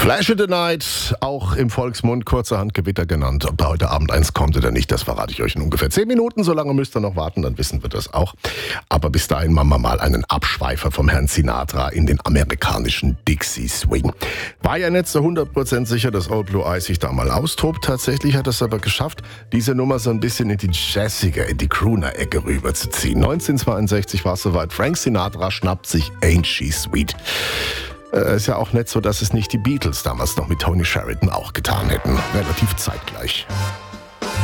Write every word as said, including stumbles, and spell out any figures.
Flash in the Night, auch im Volksmund kurzerhand Gewitter genannt. Ob da heute Abend eins kommt oder nicht, das verrate ich euch in ungefähr zehn Minuten. So lange müsst ihr noch warten, dann wissen wir das auch. Aber bis dahin machen wir mal einen Abschweifer vom Herrn Sinatra in den amerikanischen Dixie Swing. War ja nicht so hundert Prozent sicher, dass Old Blue Eyes sich da mal austobt. Tatsächlich hat er es aber geschafft, diese Nummer so ein bisschen in die jazzige, in die Crooner-Ecke rüberzuziehen. neunzehnhundertzweiundsechzig war es soweit. Frank Sinatra schnappt sich Ain't She Sweet. Äh, ist ja auch nicht so, dass es nicht die Beatles damals noch mit Tony Sheridan auch getan hätten. Relativ zeitgleich.